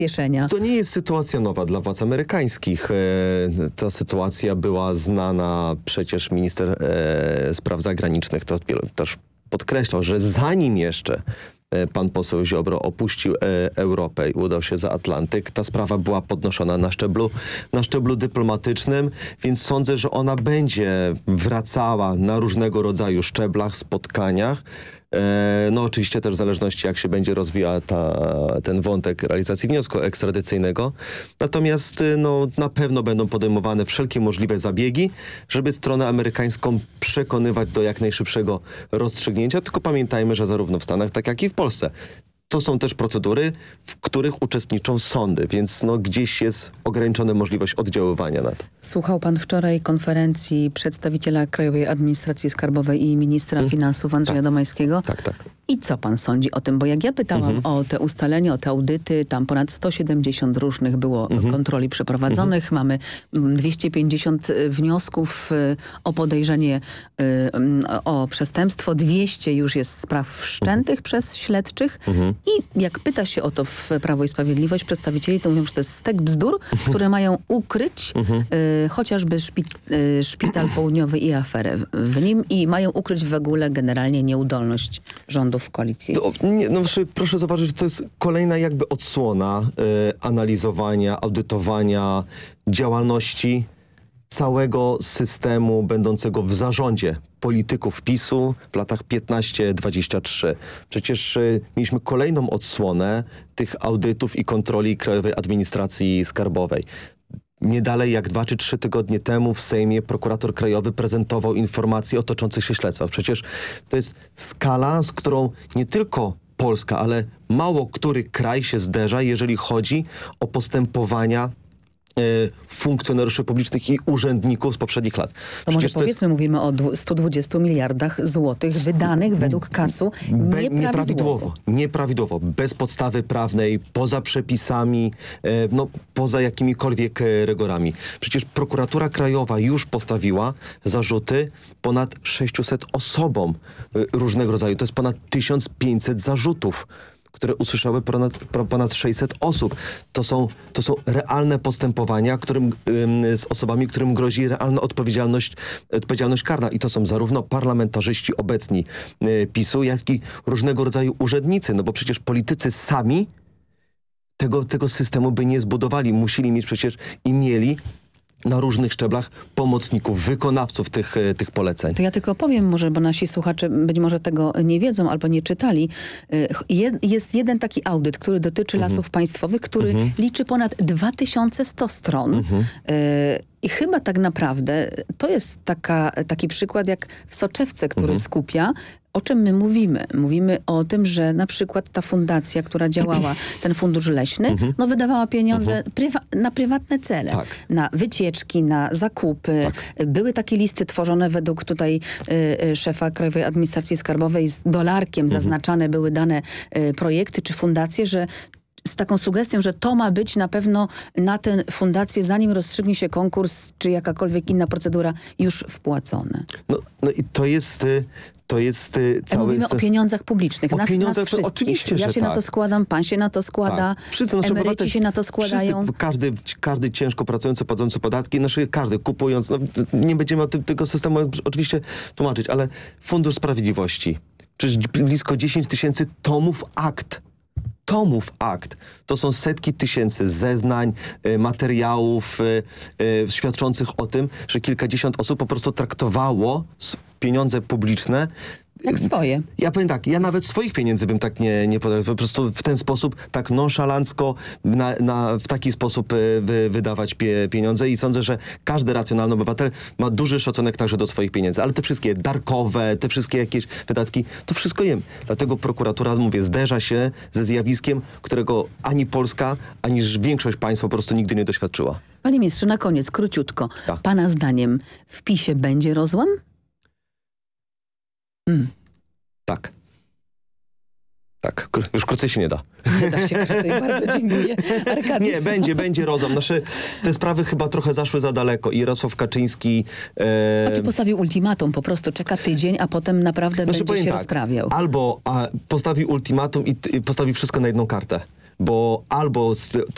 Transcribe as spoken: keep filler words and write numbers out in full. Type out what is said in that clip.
przyspieszenia. To nie jest sytuacja nowa dla władz amerykańskich. E, ta sytuacja była znana, przecież minister e, spraw zagranicznych to też podkreślał, że zanim jeszcze pan poseł Ziobro opuścił e, Europę i udał się za Atlantyk, ta sprawa była podnoszona na szczeblu, na szczeblu dyplomatycznym, więc sądzę, że ona będzie wracała na różnego rodzaju szczeblach, spotkaniach. E, no oczywiście też w zależności, jak się będzie rozwijał ta, ten wątek realizacji wniosku ekstradycyjnego. Natomiast no, na pewno będą podejmowane wszelkie możliwe zabiegi, żeby stronę amerykańską przekonywać do jak najszybszego rozstrzygnięcia. Tylko pamiętajmy, że zarówno w Stanach, tak jak i w Polsce to są też procedury, w których uczestniczą sądy, więc no, gdzieś jest ograniczona możliwość oddziaływania na to. Słuchał pan wczoraj konferencji przedstawiciela Krajowej Administracji Skarbowej i ministra hmm. finansów Andrzeja tak. Domańskiego. Tak, tak. I co pan sądzi o tym? Bo jak ja pytałam mhm. o te ustalenia, o te audyty, tam ponad sto siedemdziesiąt różnych było mhm. kontroli przeprowadzonych. Mhm. Mamy dwieście pięćdziesiąt wniosków o podejrzenie o przestępstwo. dwieście już jest spraw wszczętych mhm. przez śledczych. Mhm. I jak pyta się o to w Prawo i Sprawiedliwość przedstawicieli, to mówią, że to jest stek bzdur, mhm. które mają ukryć mhm. y, chociażby szpi, y, Szpital Południowy i aferę w nim i mają ukryć w ogóle generalnie nieudolność rządów koalicji. To, nie, no, proszę zauważyć, że to jest kolejna jakby odsłona y, analizowania, audytowania działalności całego systemu będącego w zarządzie polityków PiSu w latach piętnaście dwadzieścia trzy. Przecież y, mieliśmy kolejną odsłonę tych audytów i kontroli Krajowej Administracji Skarbowej. Nie dalej jak dwa czy trzy tygodnie temu w Sejmie prokurator krajowy prezentował informacje o toczących się śledztwach. Przecież to jest skala, z którą nie tylko Polska, ale mało który kraj się zderza, jeżeli chodzi o postępowania funkcjonariuszy publicznych i urzędników z poprzednich lat. To Przecież może to powiedzmy, jest... mówimy o stu dwudziestu miliardach złotych wydanych według kasu Be, nieprawidłowo. nieprawidłowo. Nieprawidłowo. Bez podstawy prawnej, poza przepisami, no, poza jakimikolwiek rygorami. Przecież prokuratura krajowa już postawiła zarzuty ponad sześciuset osobom różnego rodzaju. To jest ponad tysiąc pięćset zarzutów, które usłyszały ponad, ponad sześćset osób. To są, to są realne postępowania, którym, ym, z osobami, którym grozi realna odpowiedzialność, odpowiedzialność karna. I to są zarówno parlamentarzyści obecni y, PiSu, jak i różnego rodzaju urzędnicy. No bo przecież politycy sami tego, tego systemu by nie zbudowali. Musieli mieć przecież i mieli na różnych szczeblach pomocników, wykonawców tych, tych poleceń. To ja tylko powiem może, bo nasi słuchacze być może tego nie wiedzą albo nie czytali. Jest jeden taki audyt, który dotyczy mhm. Lasów Państwowych, który mhm. liczy ponad dwa tysiące sto stron. Mhm. I chyba tak naprawdę to jest taka, taki przykład jak w soczewce, który mhm. skupia. O czym my mówimy? Mówimy o tym, że na przykład ta fundacja, która działała, ten fundusz leśny, mhm. no wydawała pieniądze mhm. prywa na prywatne cele. Tak. Na wycieczki, na zakupy. Tak. Były takie listy tworzone według tutaj y, szefa Krajowej Administracji Skarbowej z dolarkiem mhm. zaznaczane były dane y, projekty czy fundacje, że z taką sugestią, że to ma być na pewno na tę fundację, zanim rozstrzygnie się konkurs, czy jakakolwiek inna procedura, już wpłacone. No, no i to jest... To jest cały... Mówimy o pieniądzach publicznych. O nas, pieniądzach, nas wszystkich. Oczywiście, ja że się tak. na to składam, pan się na to składa, tak. Wszyscy, nasze emeryci obywatele, się na to składają. Wszyscy, każdy, każdy ciężko pracujący, płacący podatki, nasze, każdy kupując, no, nie będziemy o tym, tego systemu oczywiście tłumaczyć, ale Fundusz Sprawiedliwości, przecież blisko dziesięć tysięcy tomów akt, tomów akt. To są setki tysięcy zeznań, y, materiałów y, y, świadczących o tym, że kilkadziesiąt osób po prostu traktowało pieniądze publiczne jak swoje. Ja powiem tak, ja nawet swoich pieniędzy bym tak nie, nie podał. Po prostu w ten sposób, tak nonszalancko, na, na, w taki sposób y, wy, wydawać pie, pieniądze i sądzę, że każdy racjonalny obywatel ma duży szacunek także do swoich pieniędzy. Ale te wszystkie darkowe, te wszystkie jakieś wydatki, to wszystko jem. Dlatego prokuratura, mówię, zderza się ze zjawiskiem, którego ani Polska, ani większość państw po prostu nigdy nie doświadczyła. Panie ministrze, na koniec, króciutko. Ja. Pana zdaniem w PiSie będzie rozłam? Hmm. Tak. Tak. Już krócej się nie da. Nie da się krócej. Bardzo dziękuję. Arkadiusz. Nie, będzie, będzie rozłam. Znaczy, te sprawy chyba trochę zaszły za daleko. I Jarosław Kaczyński... E... A czy postawił ultimatum? Po prostu czeka tydzień, a potem naprawdę znaczy, będzie się tak, rozprawiał. Albo a, postawi ultimatum i, i postawi wszystko na jedną kartę. Bo albo... Z,